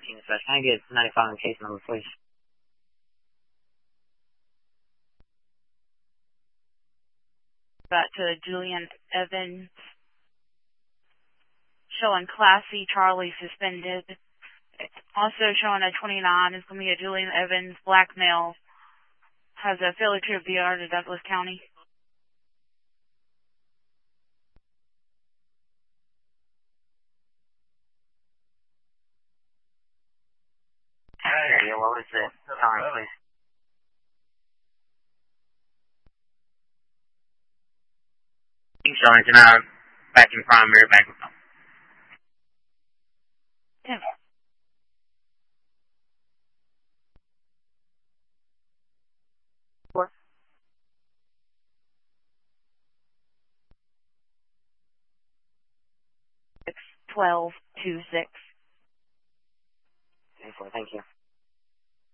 dispatch. Can I get 95 on case number, please? Back to Julian Evans. Showing Class C Charlie suspended. Also showing a 29 is going to be a Julian Evans, black male. Has a failure to VR to Douglas County. Yeah, what was the time, please? Insurance and back in primary, back with them. 10. 4. 6, 12, 2, 6. 10-4, thank you.